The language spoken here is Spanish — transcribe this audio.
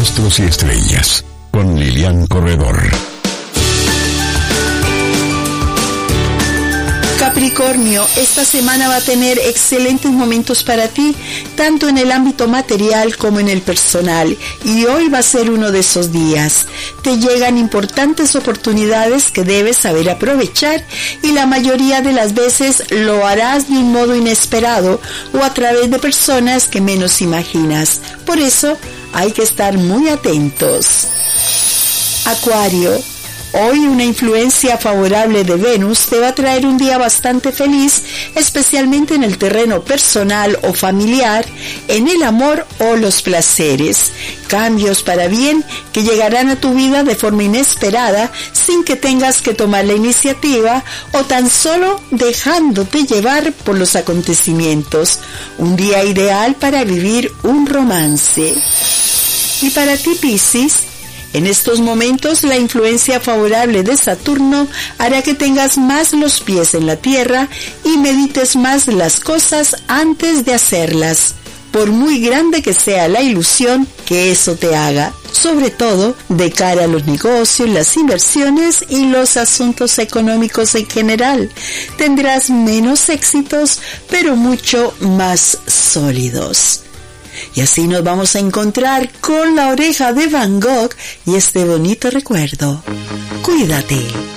Astros y Estrellas, con Lilian Corredor. Capricornio, esta semana va a tener excelentes momentos para ti, tanto en el ámbito material como en el personal, y hoy va a ser uno de esos días. Te llegan importantes oportunidades que debes saber aprovechar, y la mayoría de las veces lo harás de un modo inesperado o a través de personas que menos imaginas. Por eso hay que estar muy atentos. Acuario, hoy una influencia favorable de Venus te va a traer un día bastante feliz, especialmente en el terreno personal o familiar, en el amor o los placeres. Cambios para bien que llegarán a tu vida de forma inesperada sin que tengas que tomar la iniciativa o tan solo dejándote llevar por los acontecimientos. Un día ideal para vivir un romance. Y para ti, Piscis, en estos momentos la influencia favorable de Saturno hará que tengas más los pies en la tierra y medites más las cosas antes de hacerlas, por muy grande que sea la ilusión que eso te haga, sobre todo de cara a los negocios, las inversiones y los asuntos económicos en general. Tendrás menos éxitos, pero mucho más sólidos. Y así nos vamos a encontrar con la oreja de Van Gogh y este bonito recuerdo. Cuídate.